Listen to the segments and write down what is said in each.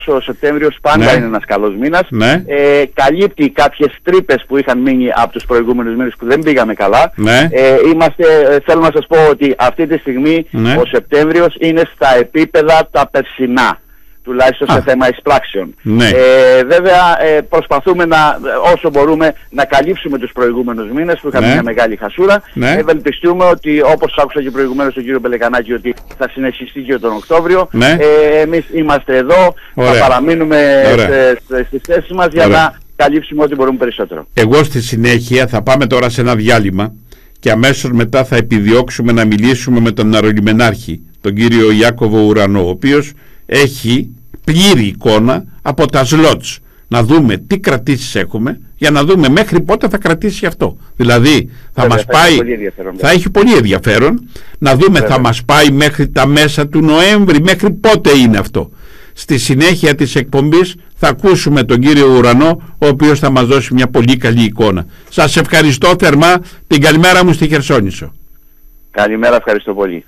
ο Σεπτέμβριος πάντα είναι ένας καλός μήνας. Καλύπτει κάποιες τρύπες που είχαν μείνει από τους προηγούμενους μήνες που δεν πήγαμε καλά. Θέλω να σας πω ότι αυτή τη στιγμή ο Σεπτέμβριος είναι στα επίπεδα τα περσινά, τουλάχιστον σε θέμα εισπράξεων. Βέβαια προσπαθούμε όσο μπορούμε να καλύψουμε τους προηγούμενους μήνες που είχαμε μια μεγάλη χασούρα. Ευελπιστούμε ότι, όπως άκουσα και προηγουμένως τον κύριο Πελεκανάκη, ότι θα συνεχιστεί και τον Οκτώβριο. Εμείς είμαστε εδώ, θα παραμείνουμε στις θέσεις μας για να καλύψουμε ό,τι μπορούμε περισσότερο. Εγώ στη συνέχεια θα πάμε τώρα σε ένα διάλειμμα και αμέσως μετά θα επιδιώξουμε να μιλήσουμε με τον Ναρολιμενάρχη, τον κύριο Ιάκωβο Ουρανό, ο οποίος έχει πλήρη εικόνα από τα σλότς, να δούμε τι κρατήσεις έχουμε, για να δούμε μέχρι πότε θα κρατήσει αυτό. Δηλαδή θα μας πάει, θα έχει πολύ ενδιαφέρον να δούμε, θα μας πάει μέχρι τα μέσα του Νοέμβρη, μέχρι πότε είναι αυτό. Στη συνέχεια της εκπομπής θα ακούσουμε τον κύριο Ουρανό, ο οποίος θα μας δώσει μια πολύ καλή εικόνα. Σας ευχαριστώ θερμά, την καλημέρα μου στη Χερσόνησο. Καλημέρα, ευχαριστώ πολύ.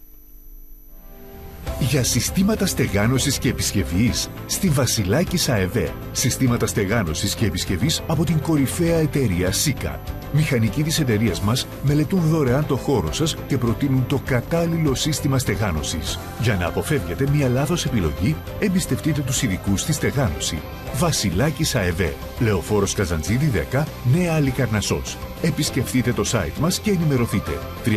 Για συστήματα στεγάνωσης και επισκευής στη Βασιλάκης ΑΕΒ. Συστήματα στεγάνωσης και επισκευής από την κορυφαία εταιρεία ΣΥΚΑ. Μηχανικοί της εταιρείας μας μελετούν δωρεάν το χώρο σας και προτείνουν το κατάλληλο σύστημα στεγάνωσης. Για να αποφεύγετε μια λάθος επιλογή, εμπιστευτείτε τους ειδικούς στη στεγάνωση. Βασιλάκης ΑΕΒ. Λεωφόρος Καζαντζίδη 10, Νέα Αλικαρνασσός. Επισκεφτείτε το site μας και ενημερωθείτε.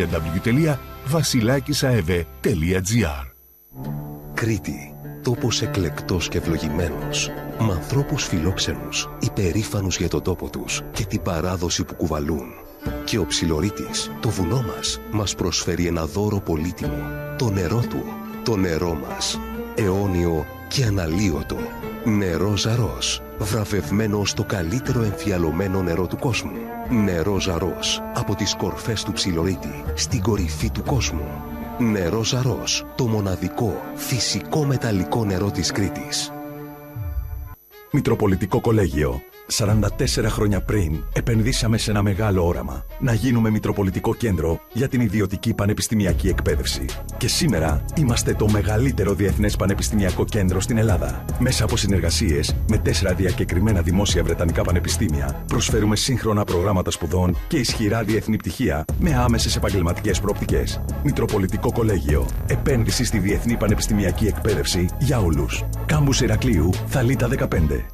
www.vasilakisaev.gr. Κρήτη, τόπος εκλεκτός και ευλογημένος, με ανθρώπους φιλόξενους, υπερήφανους για τον τόπο τους και την παράδοση που κουβαλούν. Και ο Ψιλορίτης, το βουνό μας προσφέρει ένα δώρο πολύτιμο, το νερό του, το νερό μας, αιώνιο και αναλύωτο. Νερό Ζαρός, βραβευμένο στο καλύτερο εμφιαλωμένο νερό του κόσμου. Νερό Ζαρός, από τις κορφές του Ψιλορίτη, στην κορυφή του κόσμου. Νερό Ζαρός, το μοναδικό φυσικό μεταλλικό νερό της Κρήτης. Μητροπολιτικό Κολέγιο. 44 χρόνια πριν επενδύσαμε σε ένα μεγάλο όραμα. Να γίνουμε Μητροπολιτικό Κέντρο για την ιδιωτική πανεπιστημιακή εκπαίδευση. Και σήμερα είμαστε το μεγαλύτερο διεθνές πανεπιστημιακό κέντρο στην Ελλάδα. Μέσα από συνεργασίες με 4 διακεκριμένα δημόσια βρετανικά πανεπιστήμια, προσφέρουμε σύγχρονα προγράμματα σπουδών και ισχυρά διεθνή πτυχία με άμεσες επαγγελματικές προοπτικές. Μητροπολιτικό Κολέγιο. Επένδυση στη διεθνή πανεπιστημιακή εκπαίδευση για όλους. Κάμπους Ηρακλείου, Θαλίτα 15.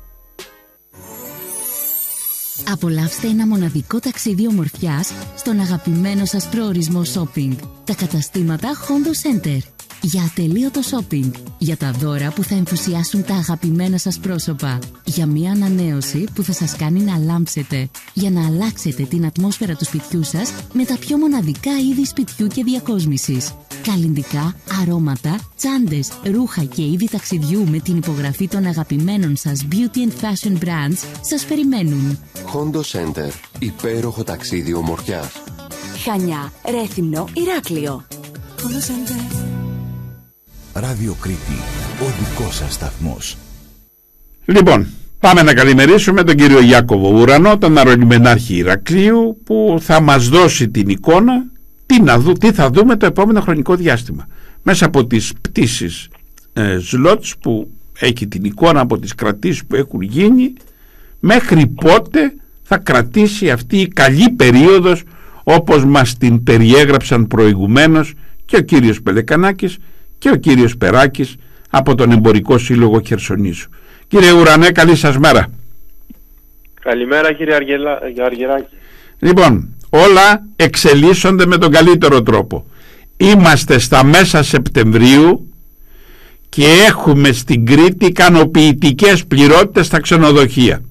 Απολαύστε ένα μοναδικό ταξίδι ομορφιάς στον αγαπημένο σας προορισμό shopping. Τα καταστήματα Hondo Center. Για ατελείωτο shopping. Για τα δώρα που θα ενθουσιάσουν τα αγαπημένα σας πρόσωπα. Για μια ανανέωση που θα σας κάνει να λάμψετε. Για να αλλάξετε την ατμόσφαιρα του σπιτιού σας με τα πιο μοναδικά είδη σπιτιού και διακόσμησης. Καλλυντικά, αρώματα, τσάντες, ρούχα και είδη ταξιδιού με την υπογραφή των αγαπημένων σας beauty and fashion brands σας περιμένουν. Hondo Center. Υπέροχο ταξίδι ομορφιάς. Χανιά, Ρέθυμνο, Ηράκλειο. Hondo Center. Ράδιο Κρήτη. Ο δικός σας σταθμός. Λοιπόν, πάμε να καλημερίσουμε τον κύριο Ιάκωβο Ουρανό, τον Ναρολιμενάρχη Ηρακλείου, που θα μας δώσει την εικόνα τι θα δούμε το επόμενο χρονικό διάστημα. Μέσα από τις πτήσεις σλότς που έχει την εικόνα από τις κρατήσεις που έχουν γίνει, μέχρι πότε θα κρατήσει αυτή η καλή περίοδος όπως μας την περιέγραψαν προηγουμένως και ο κύριος Πελεκανάκης και ο κύριος Περάκης από τον Εμπορικό Σύλλογο Χερσονήσου. Κύριε Ουρανέ, καλή σας μέρα. Καλημέρα κύριε Αργυράκη. Λοιπόν, όλα εξελίσσονται με τον καλύτερο τρόπο. Είμαστε στα μέσα Σεπτεμβρίου και έχουμε στην Κρήτη ικανοποιητικές πληρότητες στα ξενοδοχεία.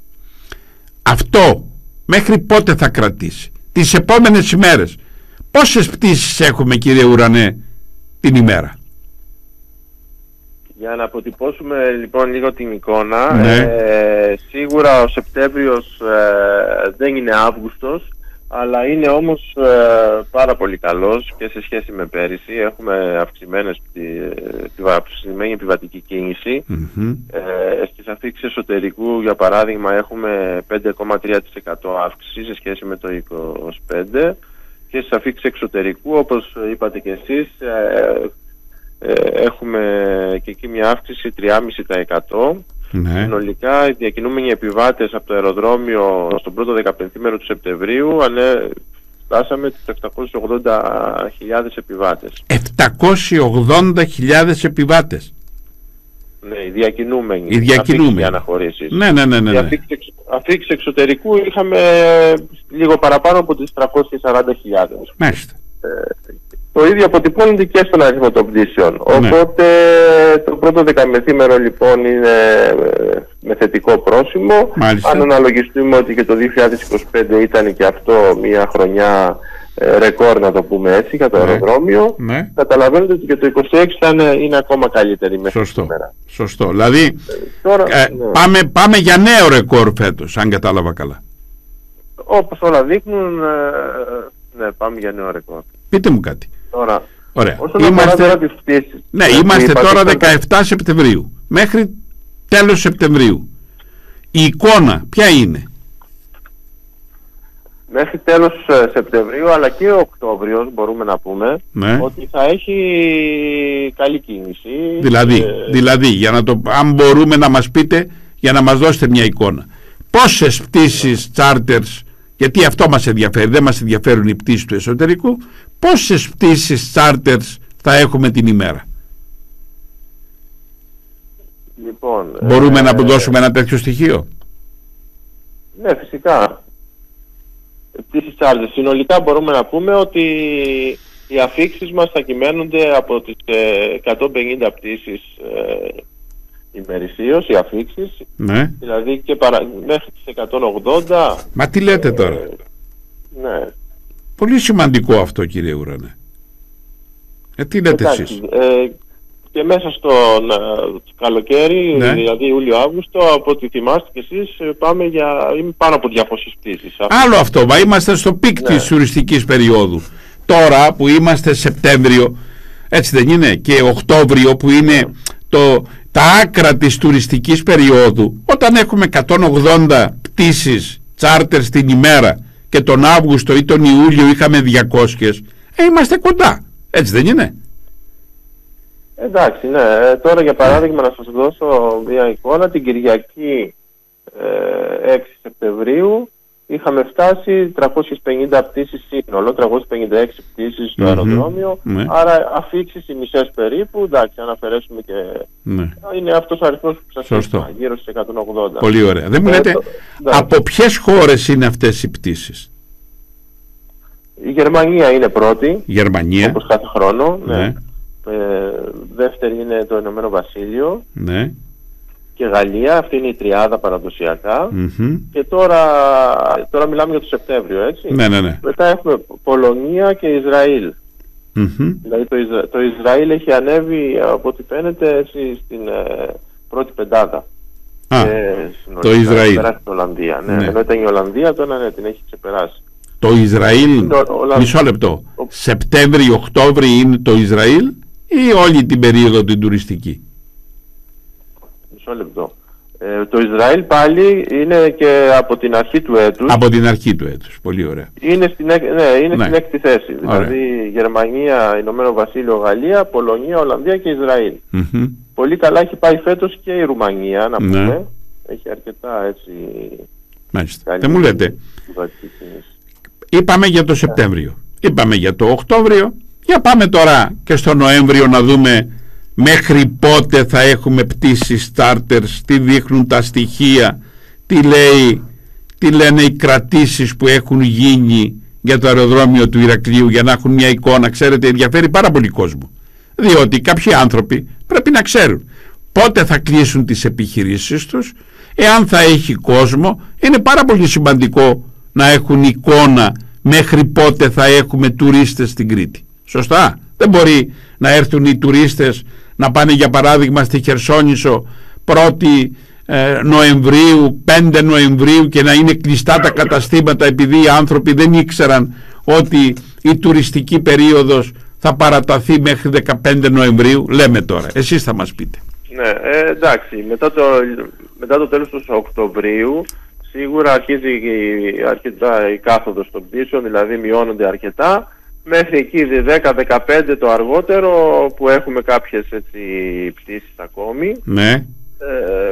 Αυτό μέχρι πότε θα κρατήσει? Τις επόμενες ημέρες πόσες πτήσεις έχουμε, κύριε Ουρανέ, την ημέρα? Για να αποτυπώσουμε λοιπόν λίγο την εικόνα, σίγουρα ο Σεπτέμβριος δεν είναι Αύγουστος, αλλά είναι όμως πάρα πολύ καλός και σε σχέση με πέρυσι. Έχουμε αυξημένη επιβατική κίνηση. Στις αφήξεις εσωτερικού, για παράδειγμα, έχουμε 5,3% αύξηση σε σχέση με το 25%, και στις αφήξεις εξωτερικού, όπως είπατε και εσείς, έχουμε και εκεί μια αύξηση 3,5%. Ναι. Συνολικά οι διακινούμενοι επιβάτες από το αεροδρόμιο στον πρώτο 15ήμερο του Σεπτεμβρίου φτάσαμε τους 780.000 επιβάτες. 780.000 επιβάτες. Ναι, οι διακινούμενοι. Οι διακινούμενοι. Οι αναχωρήσεις. Ναι. Η αφήξη εξωτερικού είχαμε λίγο παραπάνω από τις 340.000. Μάλιστα. Το ίδιο αποτυπώνεται και στον αριθμό των πτήσεων. Οπότε το πρώτο δεκαμεθήμερο λοιπόν είναι με θετικό πρόσημο. Μάλιστα. Αν αναλογιστούμε ότι και το 2025 ήταν και αυτό μια χρονιά ρεκόρ, να το πούμε έτσι, για το αεροδρόμιο, καταλαβαίνετε ότι και το 2026 είναι ακόμα καλύτερη μέχρι σήμερα. Σωστό. Δηλαδή τώρα, πάμε για νέο ρεκόρ φέτος, αν κατάλαβα καλά. Όπως όλα δείχνουν, ναι, πάμε για νέο ρεκόρ. Πείτε μου κάτι. Τώρα, ωραία. Είμαστε, τις πτήσεις, ναι, είμαστε τώρα 17 Σεπτεμβρίου. Μέχρι τέλος Σεπτεμβρίου. Η εικόνα ποια είναι? Μέχρι τέλος Σεπτεμβρίου, αλλά και Οκτώβριος μπορούμε να πούμε, ότι θα έχει καλή κίνηση. Δηλαδή για να αν μπορούμε να μας πείτε, για να μας δώσετε μια εικόνα. Πόσες πτήσεις charters, γιατί αυτό μας ενδιαφέρει, δεν μας ενδιαφέρουν οι πτήσεις του εσωτερικού, πόσες πτήσεις charters θα έχουμε την ημέρα? Λοιπόν, μπορούμε να δώσουμε ένα τέτοιο στοιχείο? Ναι, φυσικά. Πτήσεις charters. Συνολικά μπορούμε να πούμε ότι οι αφήξεις μας θα κυμαίνονται από τις 150 πτήσεις ημερησίως, οι αφήξεις, δηλαδή και μέχρι τις 180. Μα τι λέτε τώρα? Ναι. Πολύ σημαντικό αυτό, κύριε Ουρανέ. Τι λέτε εσείς? Και μέσα στο καλοκαίρι, δηλαδή Ιούλιο-Αύγουστο, από ό,τι θυμάστε κι εσείς, πάμε για πάνω από 200 πτήσεις. Άλλο αυτό, μα είμαστε στο πικ της τουριστικής περίοδου. Τώρα που είμαστε Σεπτέμβριο, έτσι δεν είναι, και Οκτώβριο που είναι τα άκρα της τουριστικής περίοδου, όταν έχουμε 180 πτήσεις τσάρτερ την ημέρα και τον Αύγουστο ή τον Ιούλιο είχαμε 200, είμαστε κοντά, έτσι δεν είναι? Εντάξει, ναι. Τώρα για παράδειγμα να σας δώσω μια εικόνα. Την Κυριακή 6 Σεπτεμβρίου είχαμε φτάσει 350 πτήσεις σύνολο, 356 πτήσεις στο αεροδρόμιο, άρα αφήξεις οι μισές περίπου, εντάξει, αν αφαιρέσουμε και... είναι αυτός ο αριθμός που σας είπα, γύρω στις 180. Πολύ ωραία. Δεν μου λέτε από ποιες χώρες είναι αυτές οι πτήσεις? Η Γερμανία είναι πρώτη, Γερμανία, όπως κάθε χρόνο, δεύτερη είναι το Ηνωμένο Βασίλειο, και Γαλλία, αυτή είναι η τριάδα παραδοσιακά. Και τώρα μιλάμε για το Σεπτέμβριο, έτσι. Μετά έχουμε Πολωνία και Ισραήλ. Δηλαδή το Ισραήλ έχει ανέβει, από ό,τι φαίνεται, έτσι, στην πρώτη πεντάδα. Το Ισραήλ. Την Ολλανδία. Ενώ ήταν η Ολλανδία, τώρα την έχει ξεπεράσει. Το Ισραήλ, μισό λεπτό. Σεπτέμβριο-Οκτώβριο είναι το Ισραήλ ή όλη την περίοδο την τουριστική? Μισό λεπτό. Το Ισραήλ πάλι είναι και από την αρχή του έτους. Από την αρχή του έτους, πολύ ωραία. Είναι στην έκτη θέση. Δηλαδή Γερμανία, Ηνωμένο Βασίλειο, Γαλλία, Πολωνία, Ολλανδία και Ισραήλ. Πολύ καλά έχει πάει φέτος και η Ρουμανία, να πούμε. Έχει αρκετά, έτσι. Μάλιστα. Δεν μου λέτε. Είπαμε για το Σεπτέμβριο. Είπαμε για το Οκτώβριο. Για πάμε τώρα και στο Νοέμβριο να δούμε μέχρι πότε θα έχουμε πτήσεις starters, τι δείχνουν τα στοιχεία, τι λένε οι κρατήσεις που έχουν γίνει για το αεροδρόμιο του Ηρακλείου, για να έχουν μια εικόνα. Ξέρετε, ενδιαφέρει πάρα πολύ κόσμο, διότι κάποιοι άνθρωποι πρέπει να ξέρουν πότε θα κλείσουν τις επιχειρήσεις τους, εάν θα έχει κόσμο. Είναι πάρα πολύ σημαντικό να έχουν εικόνα μέχρι πότε θα έχουμε τουρίστες στην Κρήτη. Σωστά? Δεν μπορεί να έρθουν οι τουρίστες να πάνε για παράδειγμα στη Χερσόνησο 1η Νοεμβρίου, 5 Νοεμβρίου και να είναι κλειστά τα καταστήματα επειδή οι άνθρωποι δεν ήξεραν ότι η τουριστική περίοδος θα παραταθεί μέχρι 15 Νοεμβρίου. Λέμε τώρα, εσείς θα μας πείτε. Ναι, εντάξει, μετά το τέλος του Οκτωβρίου σίγουρα αρχίζει αρκετά η κάθοδος των πτήσεων, δηλαδή μειώνονται αρκετά. μέχρι εκεί 10-15 το αργότερο, που έχουμε κάποιες έτσι πτήσεις ακόμη. Ναι.